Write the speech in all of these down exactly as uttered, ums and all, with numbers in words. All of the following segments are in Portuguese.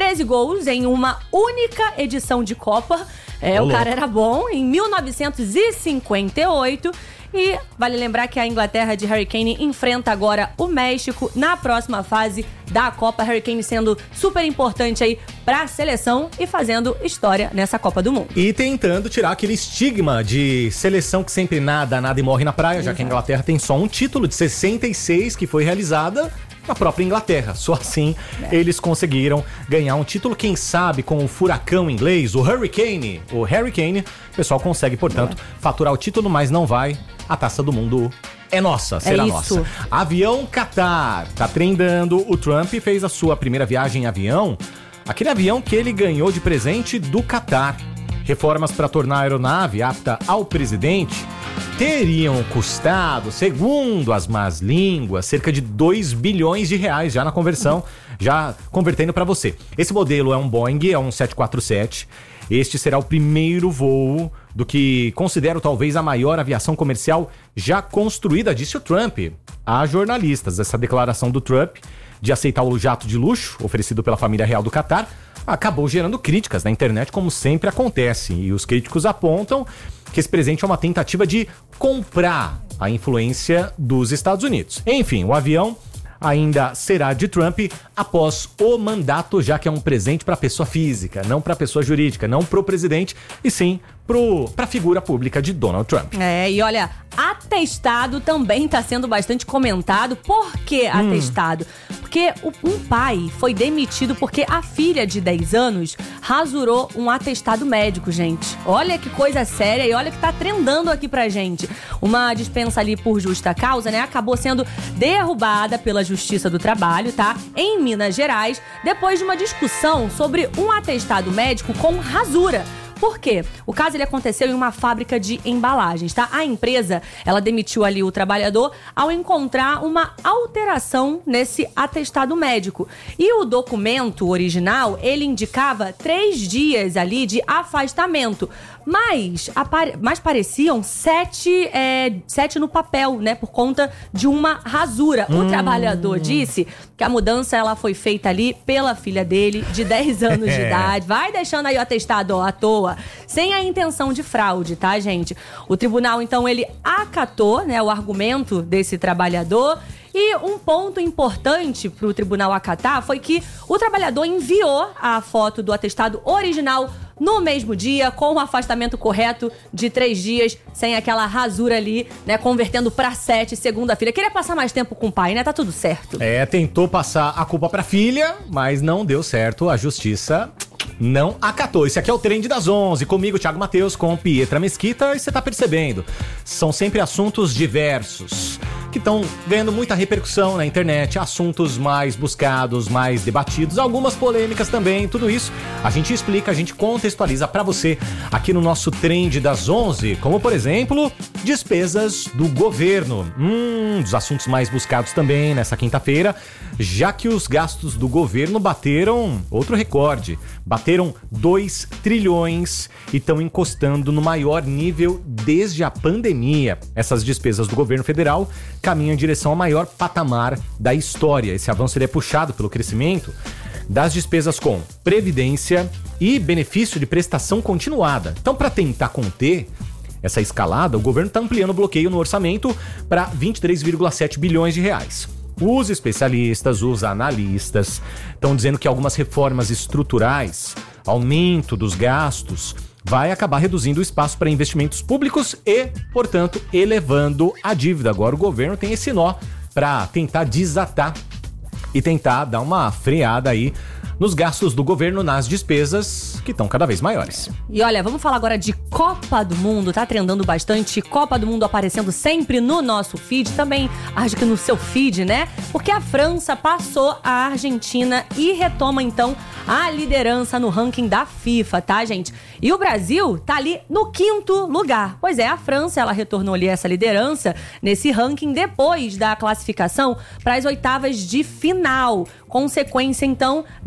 treze gols em uma única edição de Copa. É, Olá. O cara era bom, em mil novecentos e cinquenta e oito. E vale lembrar que a Inglaterra de Harry Kane enfrenta agora o México na próxima fase da Copa. Harry Kane sendo super importante aí pra seleção e fazendo história nessa Copa do Mundo. E tentando tirar aquele estigma de seleção que sempre nada, nada e morre na praia, já que a Inglaterra tem só um título de sessenta e seis que foi realizada na própria Inglaterra. Só assim é. eles conseguiram ganhar um título, quem sabe com o furacão inglês, o Hurricane. O Harry Kane, o pessoal consegue, portanto, é. faturar o título, mas não vai. A Taça do Mundo é nossa, será é nossa. Avião Qatar, tá trendando. O Trump fez a sua primeira viagem em avião, aquele avião que ele ganhou de presente do Qatar. Reformas para tornar a aeronave apta ao presidente teriam custado, segundo as más línguas, cerca de dois bilhões de reais já na conversão, já convertendo para você. Esse modelo é um Boeing, é um sete quatro sete. Este será o primeiro voo do que considero talvez a maior aviação comercial já construída, disse o Trump a jornalistas. Essa declaração do Trump de aceitar o jato de luxo oferecido pela família real do Qatar acabou gerando críticas na internet, como sempre acontece. E os críticos apontam que esse presente é uma tentativa de comprar a influência dos Estados Unidos. Enfim, o avião ainda será de Trump após o mandato, já que é um presente para pessoa física, não para pessoa jurídica, não pro presidente, e sim para a figura pública de Donald Trump. É, e olha, atestado também está sendo bastante comentado. Por que atestado? Hum. Porque um pai foi demitido porque a filha de dez anos rasurou um atestado médico, gente. Olha que coisa séria e olha que tá trendando aqui pra gente. Uma dispensa ali por justa causa, né? Acabou sendo derrubada pela Justiça do Trabalho, tá? Em Minas Gerais, depois de uma discussão sobre um atestado médico com rasura. Por quê? O caso ele aconteceu em uma fábrica de embalagens, tá? A empresa, ela demitiu ali o trabalhador ao encontrar uma alteração nesse atestado médico. E o documento original, ele indicava três dias ali de afastamento. Mas, apare... mas pareciam sete, é, sete no papel, né? Por conta de uma rasura. O hum. trabalhador disse que a mudança ela foi feita ali pela filha dele, de dez anos de idade. Vai deixando aí o atestado ó, à toa, sem a intenção de fraude, tá, gente? O tribunal, então, ele acatou, né, o argumento desse trabalhador. E um ponto importante para o tribunal acatar foi que o trabalhador enviou a foto do atestado original no mesmo dia, com o afastamento correto de três dias, sem aquela rasura ali, né, convertendo para sete, segundo a filha. Queria passar mais tempo com o pai, né? Tá tudo certo. É, tentou passar a culpa pra filha, mas não deu certo. A justiça não acatou. Esse aqui é o Trend das onze, comigo, Thiago Matheus, com Pietra Mesquita, e você tá percebendo, são sempre assuntos diversos, que estão ganhando muita repercussão na internet, assuntos mais buscados, mais debatidos, algumas polêmicas também, tudo isso a gente explica, a gente contextualiza pra você aqui no nosso Trend das onze, como por exemplo, despesas do governo, um dos assuntos mais buscados também nessa quinta-feira, já que os gastos do governo bateram outro recorde, bateram dois trilhões e estão encostando no maior nível desde a pandemia. Essas despesas do governo federal caminham em direção ao maior patamar da história. Esse avanço ele é puxado pelo crescimento das despesas com previdência e benefício de prestação continuada. Então, para tentar conter essa escalada, o governo está ampliando o bloqueio no orçamento para vinte e três vírgula sete bilhões de reais. Os especialistas, os analistas estão dizendo que algumas reformas estruturais, aumento dos gastos, vai acabar reduzindo o espaço para investimentos públicos e, portanto, elevando a dívida. Agora o governo tem esse nó para tentar desatar e tentar dar uma freada aí nos gastos do governo, nas despesas que estão cada vez maiores. E olha, vamos falar agora de Copa do Mundo, tá trendando bastante, Copa do Mundo aparecendo sempre no nosso feed, também acho que no seu feed, né? Porque a França passou a Argentina e retoma então a liderança no ranking da FIFA, tá, gente? E o Brasil tá ali no quinto lugar. Pois é, a França, ela retornou ali essa liderança nesse ranking depois da classificação para as oitavas de final. Consequência, então, da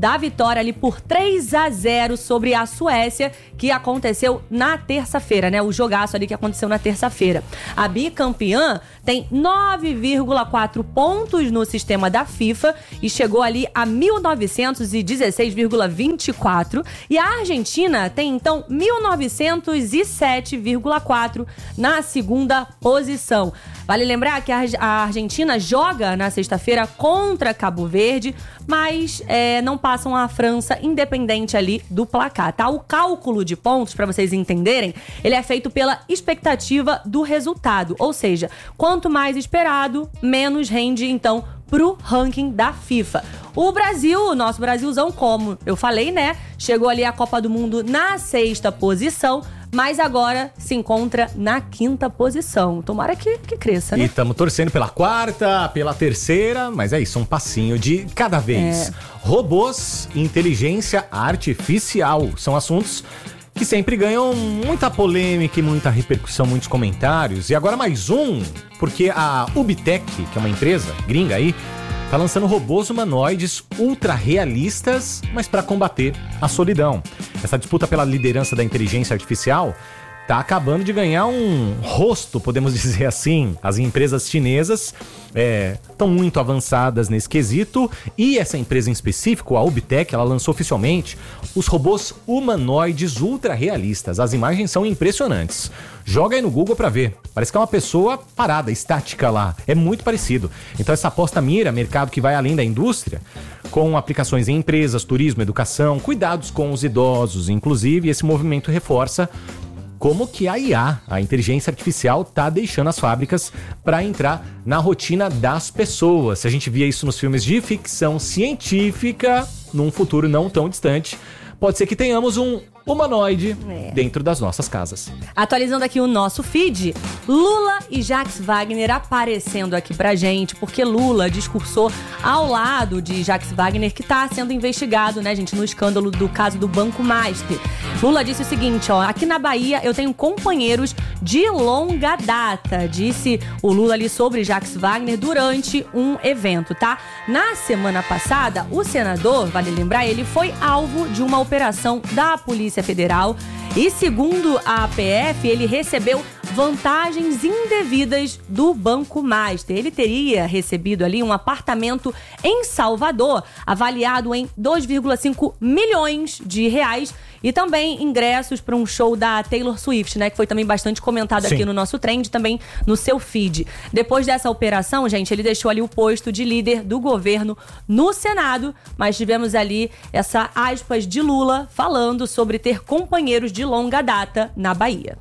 da vitória ali por três a zero sobre a Suécia, que aconteceu na terça-feira, né? O jogaço ali que aconteceu na terça-feira. A bicampeã tem nove vírgula quatro pontos no sistema da FIFA e chegou ali a mil novecentos e dezesseis vírgula vinte e quatro. E a Argentina tem, então, mil novecentos e sete vírgula quatro na segunda posição. Vale lembrar que a Argentina joga na sexta-feira contra Cabo Verde, mas é, não passam a França, independente ali do placar, tá? O cálculo de pontos, para vocês entenderem, ele é feito pela expectativa do resultado. Ou seja, quanto mais esperado, menos rende, então, pro ranking da FIFA. O Brasil, o nosso Brasilzão, como eu falei, né? Chegou ali à Copa do Mundo na sexta posição, mas agora se encontra na quinta posição. Tomara que, que cresça, né? E estamos torcendo pela quarta, pela terceira, mas é isso, um passinho de cada vez. É. Robôs e inteligência artificial são assuntos que sempre ganham muita polêmica e muita repercussão, muitos comentários. E agora mais um, porque a Ubtech, que é uma empresa gringa aí, tá lançando robôs humanoides ultra realistas, mas para combater a solidão. Essa disputa pela liderança da inteligência artificial tá acabando de ganhar um rosto, podemos dizer assim. As empresas chinesas estão é, muito avançadas nesse quesito e essa empresa em específico, a Ubtech, ela lançou oficialmente os robôs humanoides ultra realistas. As imagens são impressionantes. Joga aí no Google pra ver. Parece que é uma pessoa parada, estática lá. É muito parecido. Então essa aposta mira mercado que vai além da indústria, com aplicações em empresas, turismo, educação, cuidados com os idosos, inclusive. Esse movimento reforça como que a I A, a inteligência artificial, tá deixando as fábricas para entrar na rotina das pessoas. Se a gente via isso nos filmes de ficção científica, num futuro não tão distante, pode ser que tenhamos um humanoide é. dentro das nossas casas. Atualizando aqui o nosso feed, Lula e Jacques Wagner aparecendo aqui pra gente, porque Lula discursou ao lado de Jacques Wagner, que tá sendo investigado, né, gente, no escândalo do caso do Banco Master. Lula disse o seguinte, ó, aqui na Bahia eu tenho companheiros de longa data, disse o Lula ali sobre Jacques Wagner durante um evento, tá? Na semana passada, o senador, vale lembrar, ele foi alvo de uma operação da Polícia Federal e, segundo a A P F, ele recebeu vantagens indevidas do Banco Master. Ele teria recebido ali um apartamento em Salvador, avaliado em dois vírgula cinco milhões de reais, e também ingressos para um show da Taylor Swift, né, que foi também bastante comentado Sim. aqui no nosso trend, também no seu feed. Depois dessa operação, gente, ele deixou ali o posto de líder do governo no Senado, mas tivemos ali essa aspas de Lula falando sobre ter companheiros de longa data na Bahia.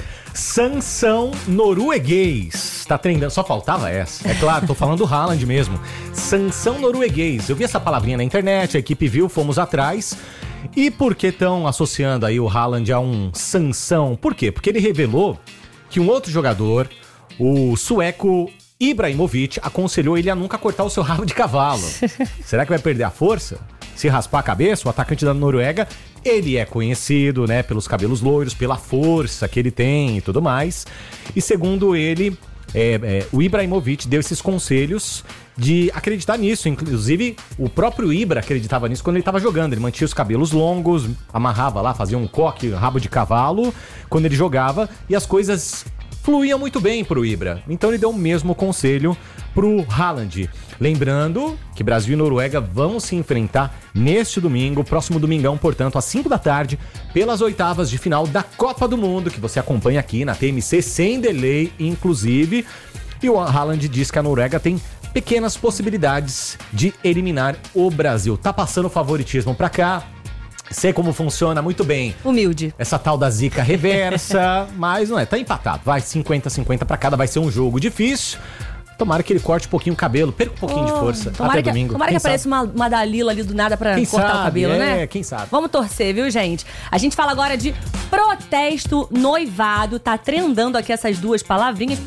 Sanção norueguês. Tá trendando, só faltava essa. É claro, tô falando do Haaland mesmo. Sanção norueguês. Eu vi essa palavrinha na internet, a equipe viu, fomos atrás. E por que estão associando aí o Haaland a um sanção? Por quê? Porque ele revelou que um outro jogador, o sueco Ibrahimovic, aconselhou ele a nunca cortar o seu rabo de cavalo. Será que vai perder a força? Se raspar a cabeça? O atacante da Noruega, ele é conhecido, né, pelos cabelos loiros, pela força que ele tem e tudo mais. E segundo ele, é, é, o Ibrahimovic deu esses conselhos de acreditar nisso. Inclusive, o próprio Ibra acreditava nisso quando ele estava jogando. Ele mantinha os cabelos longos, amarrava lá, fazia um coque, rabo de cavalo, quando ele jogava, e as coisas fluíam muito bem pro Ibra. Então ele deu o mesmo conselho pro Haaland. Lembrando que Brasil e Noruega vão se enfrentar neste domingo, próximo domingão, portanto, às cinco da tarde, pelas oitavas de final da Copa do Mundo, que você acompanha aqui na T M C sem delay, inclusive. E o Haaland diz que a Noruega tem pequenas possibilidades de eliminar o Brasil. Tá passando favoritismo pra cá. Sei como funciona muito bem. Humilde. Essa tal da zica reversa, mas não é, tá empatado. Vai cinquenta a cinquenta pra cada, vai ser um jogo difícil. Tomara que ele corte um pouquinho o cabelo, perca um pouquinho oh, de força até que, domingo. Tomara quem que apareça uma, uma Dalila ali do nada pra quem cortar sabe, o cabelo, é, né? Quem sabe. Vamos torcer, viu, gente? A gente fala agora de protesto noivado. Tá trendando aqui essas duas palavrinhas, porque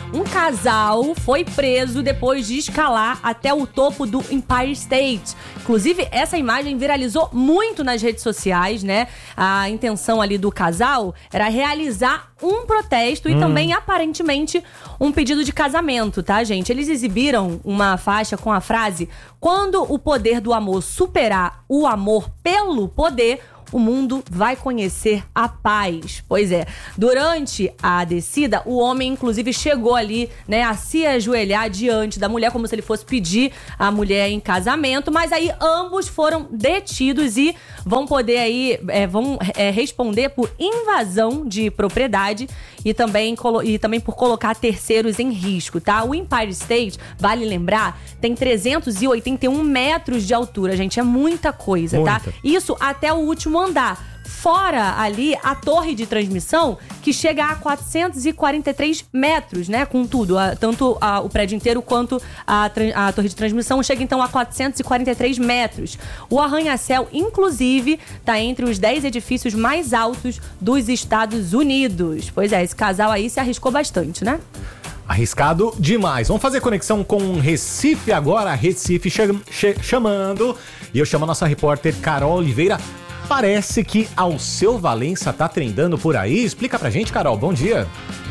Um casal foi preso depois de escalar até o topo do Empire State. Inclusive, essa imagem viralizou muito nas redes sociais, né? A intenção ali do casal era realizar um protesto e hum. também, aparentemente, um pedido de casamento, tá, gente? Eles exibiram uma faixa com a frase: quando o poder do amor superar o amor pelo poder, o mundo vai conhecer a paz. Pois é, durante a descida, o homem, inclusive, chegou ali, né, a se ajoelhar diante da mulher, como se ele fosse pedir a mulher em casamento, mas aí ambos foram detidos e vão poder aí, é, vão é, responder por invasão de propriedade e também, e também por colocar terceiros em risco, tá? O Empire State, vale lembrar, tem trezentos e oitenta e um metros de altura, gente, é muita coisa, muita. Tá? Isso até o último andar. Fora ali a torre de transmissão, que chega a quatrocentos e quarenta e três metros, né? Com tudo, a, tanto a, o prédio inteiro quanto a, a torre de transmissão chega então a quatrocentos e quarenta e três metros. O arranha-céu, inclusive, tá entre os dez edifícios mais altos dos Estados Unidos. Pois é, esse casal aí se arriscou bastante, né? Arriscado demais. Vamos fazer conexão com Recife agora. Recife cham- ch- chamando. E eu chamo a nossa repórter Carol Oliveira. Parece que Alceu Valença tá trendando por aí. Explica pra gente, Carol. Bom dia.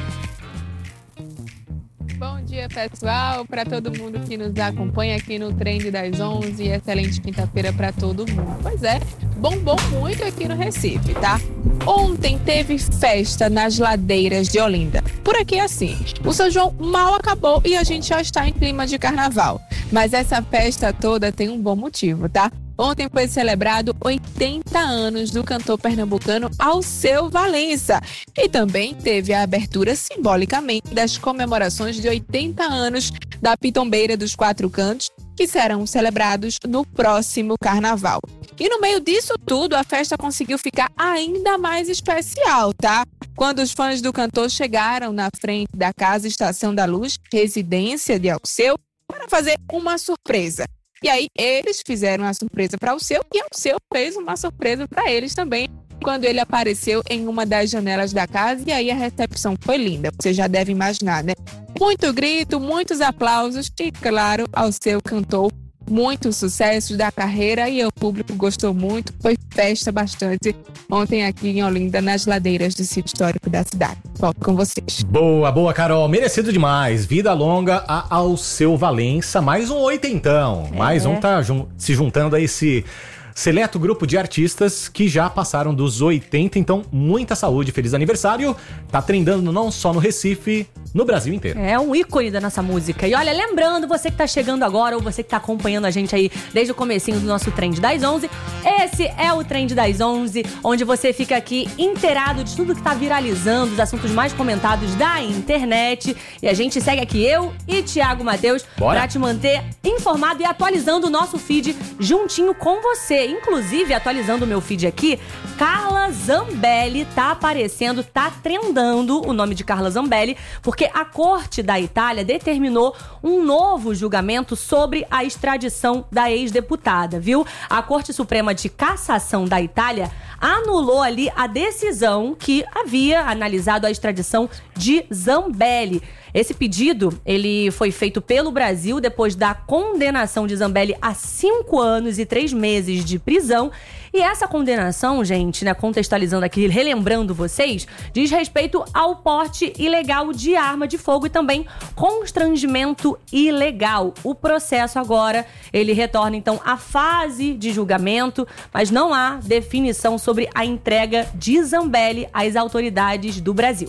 Bom dia, pessoal. Para todo mundo que nos acompanha aqui no Trend das onze. Excelente quinta-feira para todo mundo. Pois é, bombou muito aqui no Recife, tá? Ontem teve festa nas ladeiras de Olinda. Por aqui é assim, o São João mal acabou e a gente já está em clima de carnaval. Mas essa festa toda tem um bom motivo, tá? Ontem foi celebrado oitenta anos do cantor pernambucano Alceu Valença. E também teve a abertura simbolicamente das comemorações de oitenta anos da Pitombeira dos Quatro Cantos, que serão celebrados no próximo carnaval. E no meio disso tudo, a festa conseguiu ficar ainda mais especial, tá? Quando os fãs do cantor chegaram na frente da Casa Estação da Luz, residência de Alceu, para fazer uma surpresa. E aí eles fizeram a surpresa para Alceu e Alceu fez uma surpresa para eles também, quando ele apareceu em uma das janelas da casa, e aí a recepção foi linda. Você já deve imaginar, né? Muito grito, muitos aplausos e, claro, Alceu cantou muitos sucessos da carreira e o público gostou muito. Foi festa bastante ontem aqui em Olinda, nas ladeiras do sítio histórico da cidade. Volto com vocês. Boa, boa, Carol. Merecido demais. Vida longa a Alceu Valença. Mais um oitentão. É. Mais um tá jun- se juntando a esse seleto grupo de artistas que já passaram dos oitenta. Então, muita saúde, feliz aniversário. Tá trendando não só no Recife, no Brasil inteiro. É um ícone da nossa música. E olha, lembrando, você que tá chegando agora ou você que tá acompanhando a gente aí desde o comecinho do nosso Trend das onze, esse é o Trend das onze, onde você fica aqui inteirado de tudo que tá viralizando, os assuntos mais comentados da internet. E a gente segue aqui, eu e Thiago Matheus, Bora. pra te manter informado e atualizando o nosso feed juntinho com você. Inclusive, atualizando o meu feed aqui, Carla Zambelli tá aparecendo, tá trendando o nome de Carla Zambelli, porque a Corte da Itália determinou um novo julgamento sobre a extradição da ex-deputada, viu? A Corte Suprema de Cassação da Itália anulou ali a decisão que havia analisado a extradição de Zambelli. Esse pedido, ele foi feito pelo Brasil depois da condenação de Zambelli a cinco anos e três meses de prisão. E essa condenação, gente, né, contextualizando aqui, relembrando vocês, diz respeito ao porte ilegal de arma de fogo e também constrangimento ilegal. O processo agora, ele retorna então à fase de julgamento, mas não há definição sobre a entrega de Zambelli às autoridades do Brasil.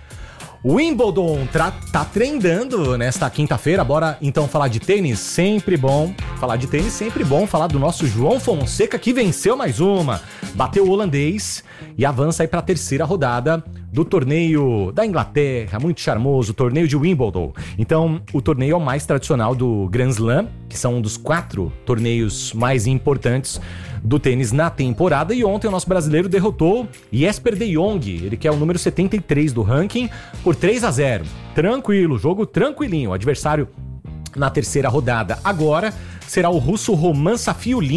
Wimbledon tra- tá trendando nesta quinta-feira. Bora então falar de tênis, sempre bom. Falar de tênis, sempre bom. Falar do nosso João Fonseca, que venceu mais uma. Bateu o holandês e avança aí pra terceira rodada do torneio da Inglaterra, muito charmoso, torneio de Wimbledon. Então, o torneio é o mais tradicional do Grand Slam, que são um dos quatro torneios mais importantes do tênis na temporada. E ontem o nosso brasileiro derrotou Jesper de Jong, ele que é o número setenta e três do ranking, por três a zero. Tranquilo, jogo tranquilinho. O adversário na terceira rodada agora será o russo Roman Safiullin.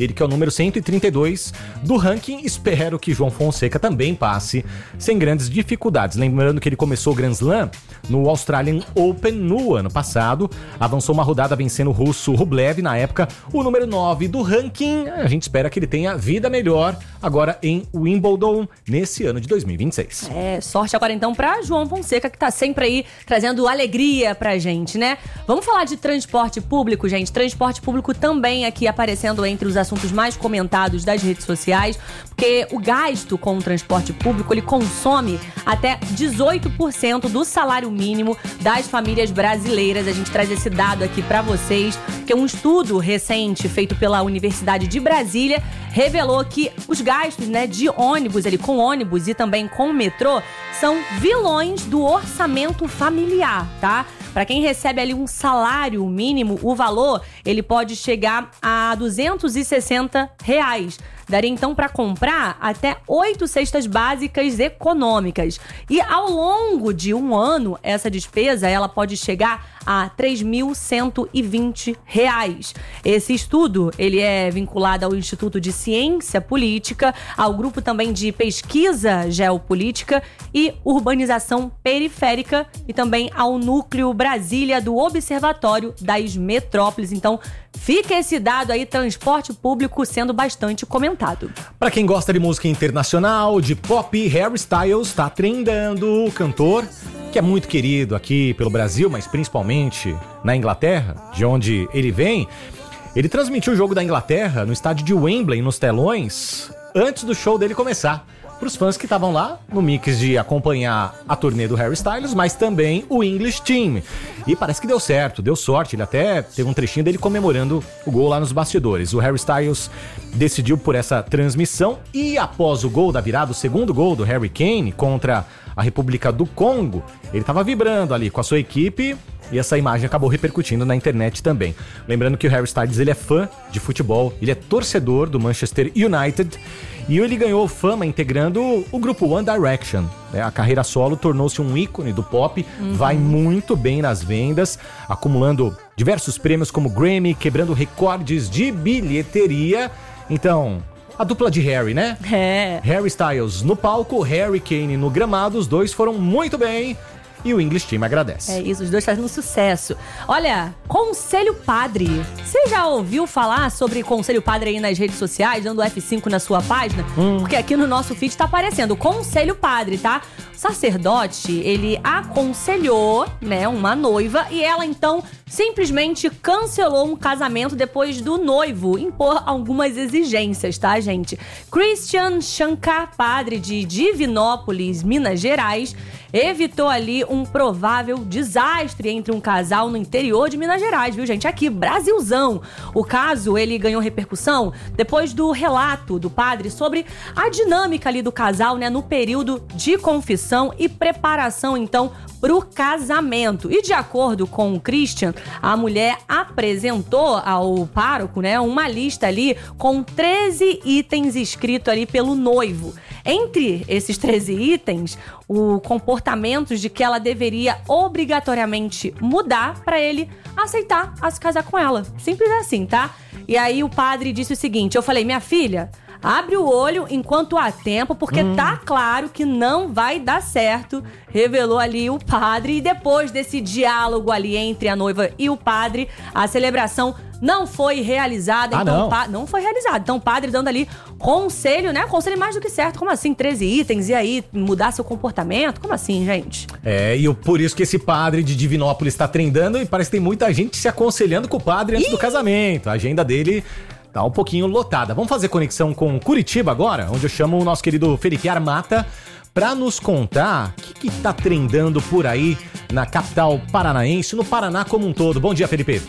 Ele que é o número cento e trinta e dois do ranking. Espero que João Fonseca também passe sem grandes dificuldades. Lembrando que ele começou o Grand Slam no Australian Open no ano passado. Avançou uma rodada vencendo o russo Rublev, na época o número nove do ranking. A gente espera que ele tenha vida melhor agora em Wimbledon nesse ano de dois mil e vinte e seis. É, sorte agora então pra João Fonseca, que tá sempre aí trazendo alegria pra gente, né? Vamos falar de transporte público, gente. Transporte público também aqui aparecendo entre os assuntos mais comentados das redes sociais, porque o gasto com o transporte público, ele consome até dezoito por cento do salário mínimo das famílias brasileiras. A gente traz esse dado aqui pra vocês, porque um estudo recente feito pela Universidade de Brasília revelou que os gastos, né, de ônibus, ali, com ônibus e também com metrô, são vilões do orçamento familiar, tá? Para quem recebe ali um salário mínimo, o valor ele pode chegar a duzentos e sessenta reais. Daria então para comprar até oito cestas básicas econômicas. E ao longo de um ano, essa despesa ela pode chegar a três mil cento e vinte reais. Esse estudo ele é vinculado ao Instituto de Ciência Política, ao grupo também de pesquisa geopolítica e urbanização periférica e também ao Núcleo Brasília do Observatório das Metrópoles. Então, fica esse dado aí, transporte público sendo bastante comentado. Para quem gosta de música internacional, de pop, Harry Styles tá trendando. O cantor, que é muito querido aqui pelo Brasil, mas principalmente na Inglaterra, de onde ele vem, ele transmitiu o jogo da Inglaterra no estádio de Wembley, nos telões, antes do show dele começar. Para os fãs que estavam lá no mix de acompanhar a turnê do Harry Styles, mas também o English Team. E parece que deu certo, deu sorte. Ele até teve um trechinho dele comemorando o gol lá nos bastidores. O Harry Styles decidiu por essa transmissão e após o gol da virada, o segundo gol do Harry Kane contra a República do Congo, ele estava vibrando ali com a sua equipe. E essa imagem acabou repercutindo na internet também. Lembrando que o Harry Styles ele é fã de futebol, ele é torcedor do Manchester United e ele ganhou fama integrando o grupo One Direction. A carreira solo tornou-se um ícone do pop, uhum. vai muito bem nas vendas, acumulando diversos prêmios como Grammy, quebrando recordes de bilheteria. Então, a dupla de Harry, né? É. Harry Styles no palco, Harry Kane no gramado, os dois foram muito bem. E o English Team agradece. É isso, os dois fazendo sucesso. Olha, Conselho Padre. Você já ouviu falar sobre Conselho Padre aí nas redes sociais, dando F cinco na sua página? Hum. Porque aqui no nosso feed tá aparecendo Conselho Padre, tá? O sacerdote, ele aconselhou, né, uma noiva e ela então simplesmente cancelou um casamento depois do noivo impor algumas exigências, tá, gente? Christian Shankar, padre de Divinópolis, Minas Gerais, evitou ali um provável desastre entre um casal no interior de Minas Gerais, viu, gente? Aqui, Brasilzão. O caso, ele ganhou repercussão depois do relato do padre sobre a dinâmica ali do casal, né, no período de confissão e preparação, então, pro casamento. E de acordo com o Christian, a mulher apresentou ao pároco, né, uma lista ali com treze itens escritos ali pelo noivo. Entre esses treze itens, o comportamento de que ela deveria obrigatoriamente mudar para ele aceitar a se casar com ela. Simples assim, tá? E aí o padre disse o seguinte, eu falei, minha filha, abre o olho enquanto há tempo, porque hum. tá claro que não vai dar certo, revelou ali o padre. E depois desse diálogo ali entre a noiva e o padre, a celebração não foi realizada. Ah, então, não. Pa- não foi realizada. Então o padre dando ali conselho, né? Conselho mais do que certo. Como assim? treze itens e aí mudar seu comportamento? Como assim, gente? É, e por isso que esse padre de Divinópolis tá trendando e parece que tem muita gente se aconselhando com o padre antes Ih! do casamento. A agenda dele tá um pouquinho lotada. Vamos fazer conexão com Curitiba agora, onde eu chamo o nosso querido Felipe Armata pra nos contar o que, que tá trendando por aí na capital paranaense, no Paraná como um todo. Bom dia, Felipe.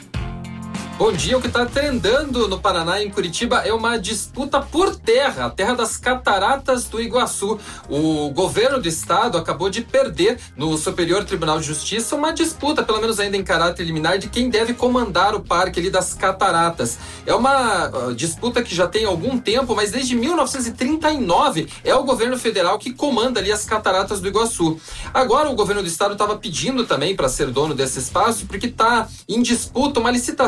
Bom dia, o que está trendando no Paraná, em Curitiba, é uma disputa por terra, a terra das Cataratas do Iguaçu. O governo do estado acabou de perder no Superior Tribunal de Justiça uma disputa, pelo menos ainda em caráter liminar, de quem deve comandar o parque ali das Cataratas. É uma uh, disputa que já tem algum tempo, mas desde mil novecentos e trinta e nove é o governo federal que comanda ali as Cataratas do Iguaçu. Agora o governo do estado estava pedindo também para ser dono desse espaço, porque está em disputa uma licitação do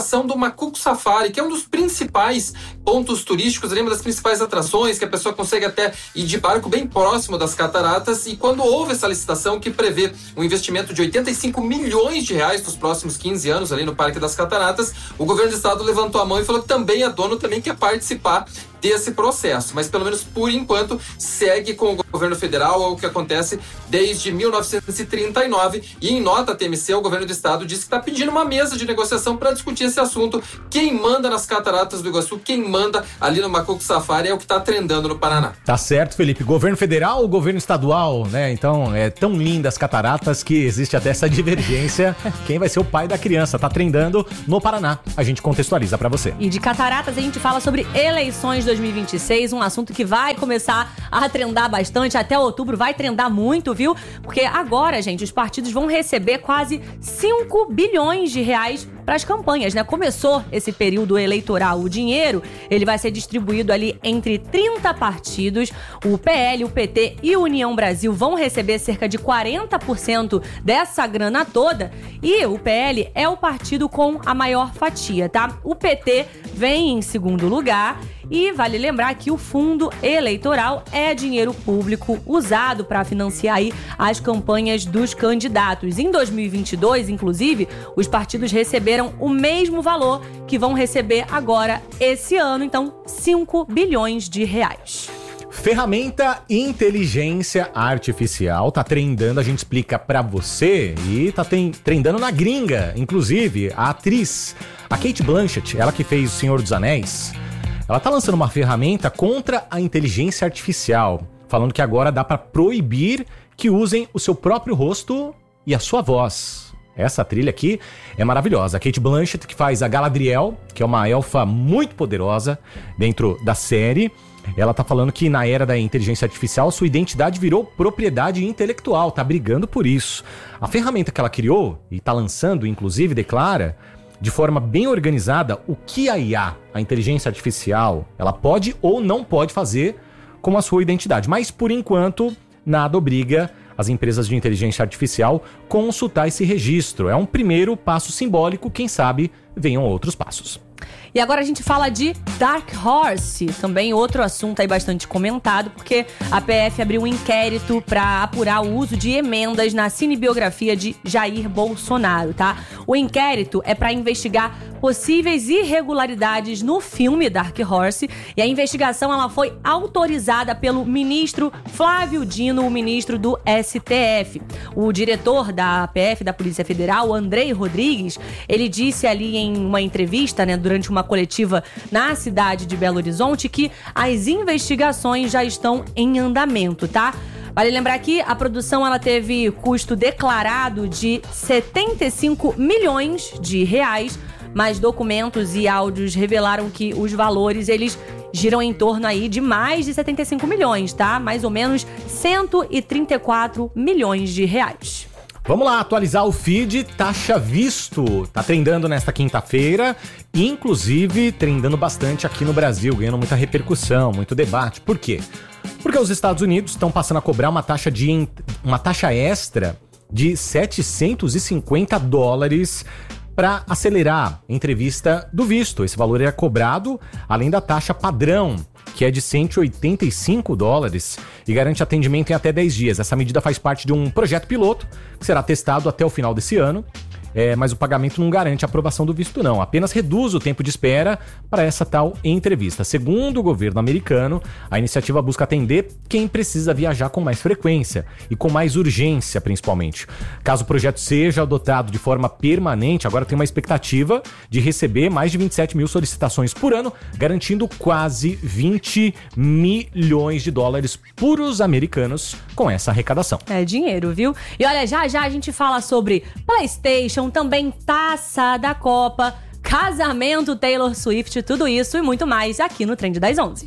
Macuco Safari, que é um dos principais pontos turísticos, uma das principais atrações, que a pessoa consegue até ir de barco bem próximo das cataratas. E quando houve essa licitação que prevê um investimento de oitenta e cinco milhões de reais nos próximos quinze anos ali no Parque das Cataratas, o governo do estado levantou a mão e falou que também é dono, também quer participar desse processo, mas pelo menos por enquanto segue com o governo federal, é o que acontece desde mil novecentos e trinta e nove, e em nota T M C o governo do estado disse que está pedindo uma mesa de negociação para discutir esse assunto. Quem manda nas cataratas do Iguaçu, quem manda ali no Macuco Safari é o que está trendando no Paraná. Tá certo, Felipe. Governo federal ou governo estadual, né? Então, é tão linda as cataratas que existe até essa divergência. Quem vai ser o pai da criança? Tá trendando no Paraná. A gente contextualiza pra você. E de cataratas a gente fala sobre eleições dois mil e vinte e seis, um assunto que vai começar a trendar bastante. Até outubro vai trendar muito, viu? Porque agora, gente, os partidos vão receber quase cinco bilhões de reais para as campanhas, né? Começou esse período eleitoral. O dinheiro, ele vai ser distribuído ali entre trinta partidos. O P L, o P T e o União Brasil vão receber cerca de quarenta por cento dessa grana toda. E o P L é o partido com a maior fatia, tá? O P T vem em segundo lugar. E vale lembrar que o fundo eleitoral é dinheiro público usado para financiar aí as campanhas dos candidatos. Em dois mil e vinte e dois, inclusive, os partidos receberam o mesmo valor que vão receber agora esse ano, então cinco bilhões de reais. Ferramenta inteligência artificial tá trendando, a gente explica pra você, e tá tem, trendando na gringa, inclusive a atriz, a Cate Blanchett, ela que fez O Senhor dos Anéis. Ela tá lançando uma ferramenta contra a inteligência artificial, falando que agora dá pra proibir que usem o seu próprio rosto e a sua voz. Essa trilha aqui é maravilhosa. A Cate Blanchett, que faz a Galadriel, que é uma elfa muito poderosa dentro da série, ela tá falando que na era da inteligência artificial sua identidade virou propriedade intelectual, tá brigando por isso. A ferramenta que ela criou e tá lançando, inclusive, declara de forma bem organizada o que a I A, a inteligência artificial, ela pode ou não pode fazer com a sua identidade. Mas, por enquanto, nada obriga as empresas de inteligência artificial consultar esse registro. É um primeiro passo simbólico, quem sabe venham outros passos. E agora a gente fala de Dark Horse, também outro assunto aí bastante comentado, porque a P F abriu um inquérito para apurar o uso de emendas na cinebiografia de Jair Bolsonaro, tá? O inquérito é para investigar possíveis irregularidades no filme Dark Horse, e a investigação ela foi autorizada pelo ministro Flávio Dino, o ministro do S T F. O diretor da P F, da Polícia Federal, Andrei Rodrigues, ele disse ali em uma entrevista, né, durante uma coletiva na cidade de Belo Horizonte, que as investigações já estão em andamento, tá? Vale lembrar que a produção ela teve custo declarado de setenta e cinco milhões de reais, mas documentos e áudios revelaram que os valores eles giram em torno aí de mais de setenta e cinco milhões, tá? Mais ou menos cento e trinta e quatro milhões de reais. Vamos lá, atualizar o feed Taxa Visto. Tá trendando nesta quinta-feira, inclusive trendando bastante aqui no Brasil, ganhando muita repercussão, muito debate. Por quê? Porque os Estados Unidos estão passando a cobrar uma taxa, de, uma taxa extra de setecentos e cinquenta dólares para acelerar a entrevista do visto. Esse valor é cobrado além da taxa padrão, que é de cento e oitenta e cinco dólares e garante atendimento em até dez dias. Essa medida faz parte de um projeto piloto que será testado até o final desse ano. É, mas o pagamento não garante a aprovação do visto não, apenas reduz o tempo de espera para essa tal entrevista. Segundo o governo americano, a iniciativa busca atender quem precisa viajar com mais frequência e com mais urgência, principalmente. Caso o projeto seja adotado de forma permanente, agora tem uma expectativa de receber mais de vinte e sete mil solicitações por ano, garantindo quase vinte milhões de dólares puros americanos com essa arrecadação. É dinheiro, viu? E olha, já já a gente fala sobre PlayStation, também Taça da Copa, casamento Taylor Swift, tudo isso e muito mais aqui no Trend das onze.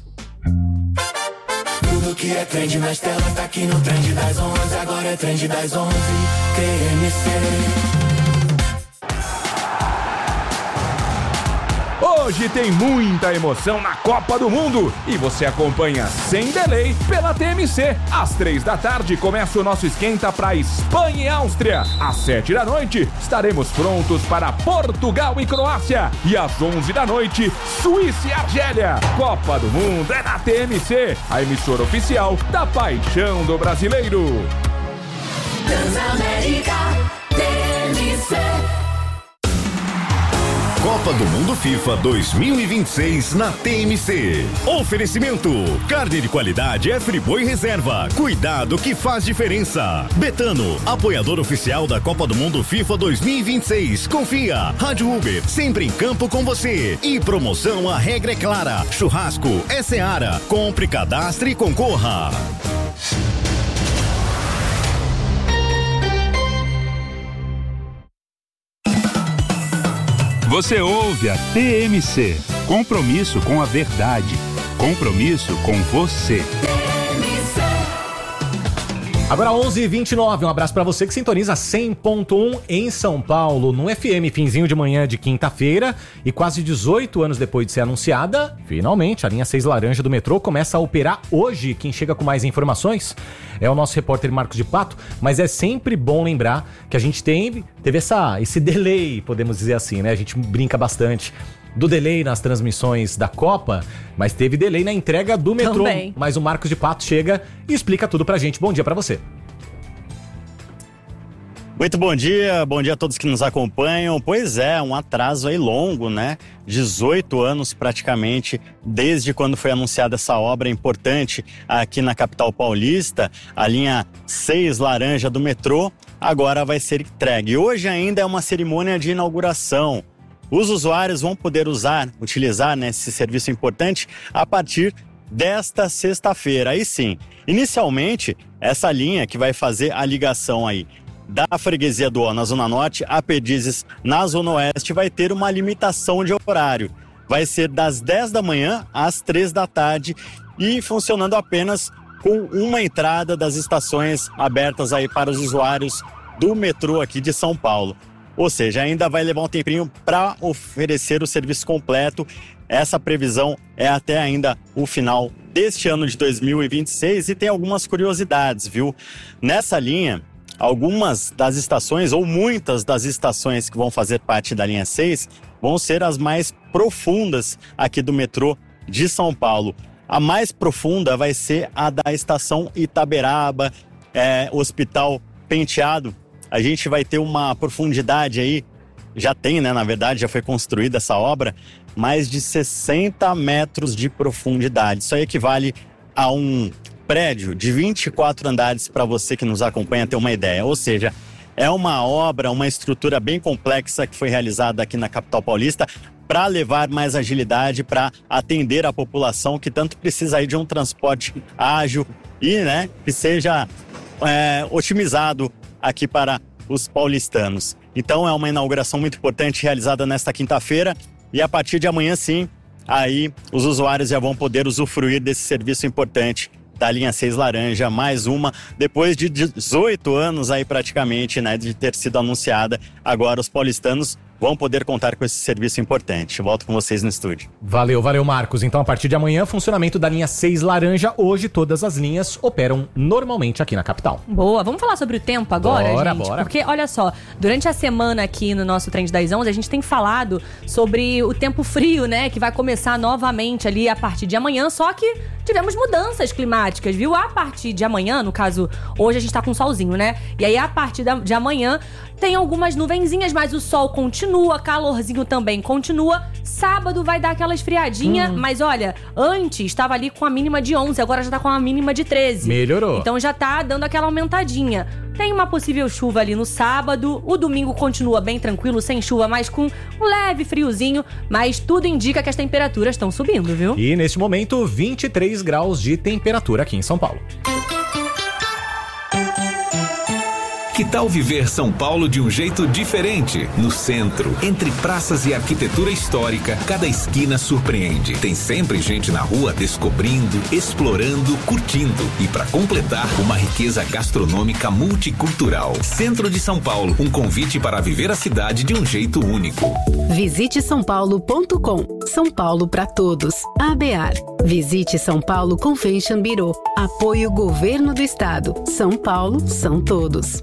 Tudo que é trend nas telas tá aqui no Trend das onze, agora é Trend das onze, T M C. Hoje tem muita emoção na Copa do Mundo e você acompanha sem delay pela T M C. Às três da tarde começa o nosso esquenta para Espanha e Áustria. Às sete da noite estaremos prontos para Portugal e Croácia. E às onze da noite, Suíça e Argélia. Copa do Mundo é na T M C, a emissora oficial da paixão do brasileiro. Transamérica T M C. Copa do Mundo FIFA dois mil e vinte e seis na T M C. Oferecimento: carne de qualidade é Friboi Reserva. Cuidado que faz diferença. Betano, apoiador oficial da Copa do Mundo FIFA dois mil e vinte e seis. Confia. Rádio Uber, sempre em campo com você. E promoção, a regra é clara. Churrasco é Seara. Compre, cadastre e concorra. Você ouve a T M C. Compromisso com a verdade. Compromisso com você. Agora onze e vinte e nove, um abraço pra você que sintoniza cem ponto um em São Paulo, no F M, finzinho de manhã de quinta-feira, e quase dezoito anos depois de ser anunciada, finalmente a linha seis laranja do metrô começa a operar hoje. Quem chega com mais informações é o nosso repórter Marcos de Pato, mas é sempre bom lembrar que a gente tem, teve essa, esse delay, podemos dizer assim, né? A gente brinca bastante do delay nas transmissões da Copa, mas teve delay na entrega do metrô. Também. Mas o Marcos de Pato chega e explica tudo pra gente. Bom dia pra você. Muito bom dia, bom dia a todos que nos acompanham. Pois é, um atraso aí longo, né? dezoito anos praticamente, desde quando foi anunciada essa obra importante aqui na capital paulista, a linha seis laranja do metrô, agora vai ser entregue. Hoje ainda é uma cerimônia de inauguração. Os usuários vão poder usar, utilizar, né, esse serviço importante a partir desta sexta-feira. Aí sim, inicialmente, essa linha que vai fazer a ligação aí da freguesia do Ó na Zona Norte a Perdizes na Zona Oeste vai ter uma limitação de horário. Vai ser das dez da manhã às três da tarde e funcionando apenas com uma entrada das estações abertas aí para os usuários do metrô aqui de São Paulo. Ou seja, ainda vai levar um tempinho para oferecer o serviço completo. Essa previsão é até ainda o final deste ano de dois mil e vinte e seis e tem algumas curiosidades, viu? Nessa linha, algumas das estações, ou muitas das estações que vão fazer parte da linha seis, vão ser as mais profundas aqui do metrô de São Paulo. A mais profunda vai ser a da estação Itaberaba, é, Hospital Penteado. A gente vai ter uma profundidade aí, já tem, né, na verdade, já foi construída essa obra, mais de sessenta metros de profundidade. Isso aí equivale a um prédio de vinte e quatro andares para você que nos acompanha ter uma ideia. Ou seja, é uma obra, uma estrutura bem complexa que foi realizada aqui na capital paulista para levar mais agilidade, para atender a população que tanto precisa aí de um transporte ágil e, né, que seja é, otimizado aqui para os paulistanos. Então é uma inauguração muito importante realizada nesta quinta-feira e a partir de amanhã sim, aí os usuários já vão poder usufruir desse serviço importante da linha seis laranja, mais uma, depois de dezoito anos aí praticamente, né, de ter sido anunciada. Agora os paulistanos vão poder contar com esse serviço importante. Volto com vocês no estúdio. Valeu, valeu, Marcos. Então, a partir de amanhã, funcionamento da linha seis laranja. Hoje, todas as linhas operam normalmente aqui na capital. Boa. Vamos falar sobre o tempo agora, bora, gente? Bora. Porque, olha só, durante a semana aqui no nosso Trend das onze, a gente tem falado sobre o tempo frio, né? Que vai começar novamente ali a partir de amanhã, só que tivemos mudanças climáticas, viu? A partir de amanhã, no caso, hoje a gente tá com solzinho, né? E aí, a partir de amanhã, tem algumas nuvenzinhas, mas o sol continua, calorzinho também continua. Sábado vai dar aquela esfriadinha, hum. mas olha, antes estava ali com a mínima de onze, agora já tá com a mínima de treze. Melhorou. Então já tá dando aquela aumentadinha. Tem uma possível chuva ali no sábado, o domingo continua bem tranquilo, sem chuva, mas com um leve friozinho, mas tudo indica que as temperaturas estão subindo, viu? E neste momento, vinte e três graus de temperatura aqui em São Paulo. Que tal viver São Paulo de um jeito diferente? No centro, entre praças e arquitetura histórica, cada esquina surpreende. Tem sempre gente na rua descobrindo, explorando, curtindo. E para completar, uma riqueza gastronômica multicultural. Centro de São Paulo, um convite para viver a cidade de um jeito único. Visite são paulo ponto com. São Paulo para todos. A B A R. Visite São Paulo Convention Bureau. Apoio Governo do Estado. São Paulo são todos.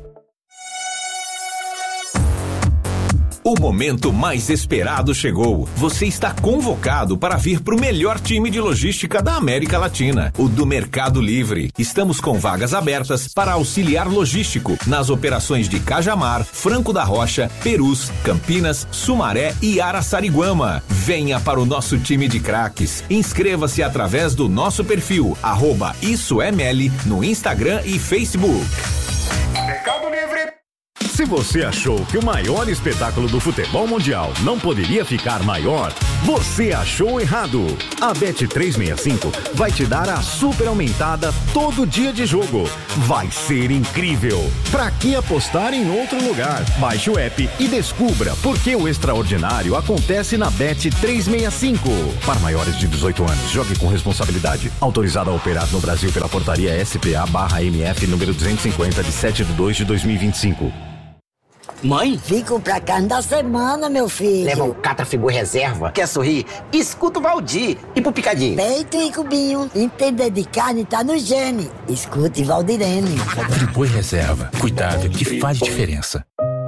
O momento mais esperado chegou. Você está convocado para vir para o melhor time de logística da América Latina, o do Mercado Livre. Estamos com vagas abertas para auxiliar logístico nas operações de Cajamar, Franco da Rocha, Perus, Campinas, Sumaré e Araçariguama. Venha para o nosso time de craques. Inscreva-se através do nosso perfil, arroba Isso é Meli, no Instagram e Facebook. Mercado Livre. Se você achou que o maior espetáculo do futebol mundial não poderia ficar maior, você achou errado. A Bet trezentos e sessenta e cinco vai te dar a super aumentada todo dia de jogo. Vai ser incrível. Pra que apostar em outro lugar? Baixe o app e descubra por que o extraordinário acontece na Bet trezentos e sessenta e cinco. Para maiores de dezoito anos, jogue com responsabilidade. Autorizado a operar no Brasil pela portaria S P A barra M F número duzentos e cinquenta de sete de dois de dois mil e vinte e cinco. Mãe? Fico pra carne da semana, meu filho. Leva o Catrafibor Reserva. Quer sorrir? Escuta o Valdir. E pro Picadinho? Peito e cubinho. Entender de carne tá no gene. Escute Valdirene. Friboi Reserva. Cuidado que faz diferença.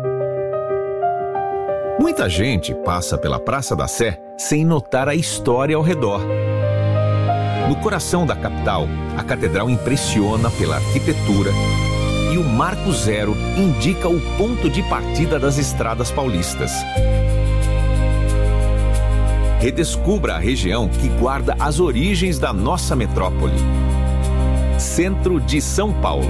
Muita gente passa pela Praça da Sé sem notar a história ao redor. No coração da capital, a catedral impressiona pela arquitetura e o Marco Zero indica o ponto de partida das estradas paulistas. Redescubra a região que guarda as origens da nossa metrópole. Centro de São Paulo.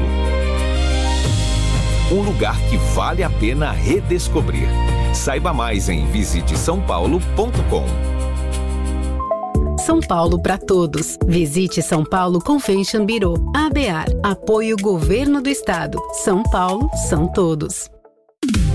Um lugar que vale a pena redescobrir. Saiba mais em visite são paulo ponto com. São Paulo para todos. Visite São Paulo Convention Bureau. A B A R. Apoio Governo do Estado. São Paulo são todos.